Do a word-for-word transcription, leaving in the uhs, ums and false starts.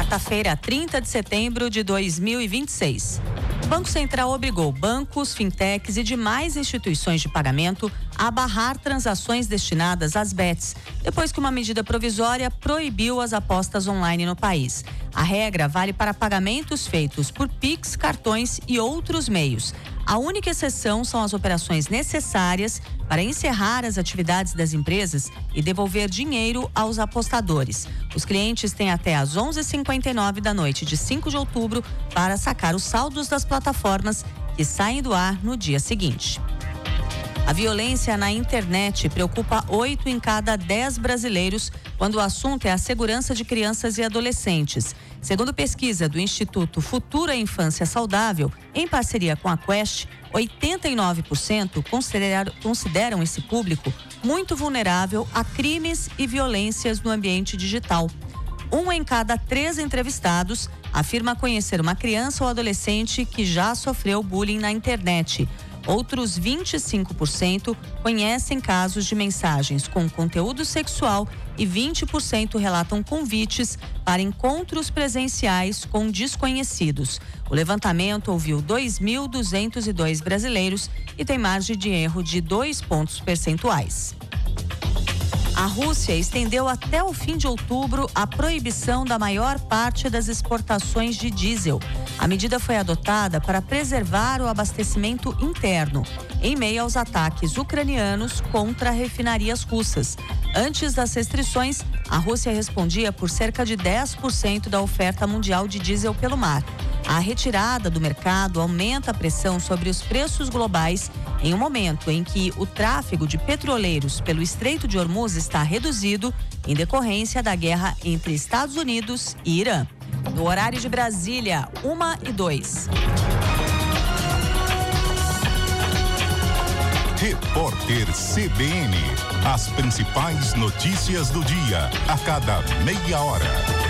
quarta-feira, trinta de setembro de dois mil e vinte e seis. O Banco Central obrigou bancos, fintechs e demais instituições de pagamento a barrar transações destinadas às bets, depois que uma medida provisória proibiu as apostas online no país. A regra vale para pagamentos feitos por Pix, cartões e outros meios. A única exceção são as operações necessárias para encerrar as atividades das empresas e devolver dinheiro aos apostadores. Os clientes têm até às onze e cinquenta e nove da noite de cinco de outubro para sacar os saldos das plataformas que saem do ar no dia seguinte. A violência na internet preocupa oito em cada dez brasileiros quando o assunto é a segurança de crianças e adolescentes. Segundo pesquisa do Instituto Futura Infância Saudável, em parceria com a Quest, oitenta e nove por cento consideram, consideram esse público muito vulnerável a crimes e violências no ambiente digital. Um em cada três entrevistados afirma conhecer uma criança ou adolescente que já sofreu bullying na internet. Outros vinte e cinco por cento conhecem casos de mensagens com conteúdo sexual e vinte por cento relatam convites para encontros presenciais com desconhecidos. O levantamento ouviu dois mil duzentos e dois brasileiros e tem margem de erro de dois pontos percentuais. A Rússia estendeu até o fim de outubro a proibição da maior parte das exportações de diesel. A medida foi adotada para preservar o abastecimento interno, em meio aos ataques ucranianos contra refinarias russas. Antes das restrições, a Rússia respondia por cerca de dez por cento da oferta mundial de diesel pelo mar. A retirada do mercado aumenta a pressão sobre os preços globais em um momento em que o tráfego de petroleiros pelo Estreito de Hormuz está reduzido em decorrência da guerra entre Estados Unidos e Irã. No horário de Brasília, uma e dois. Repórter C B N. As principais notícias do dia, a cada meia hora.